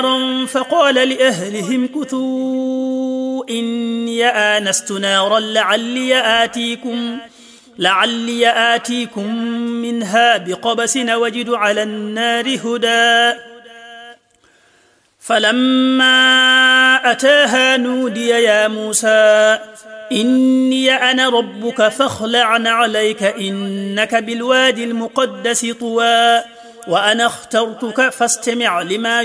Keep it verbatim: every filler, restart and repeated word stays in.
فقال لأهلهم كثوا إني آنست نارا لعلي آتيكم, لعلي آتيكم منها بقبس وجد على النار هدى. فلما أتاها نودي يا موسى إني أنا ربك فاخلع عليك إنك بالوادي المقدس طوى وأنا اخترتك فاستمع لما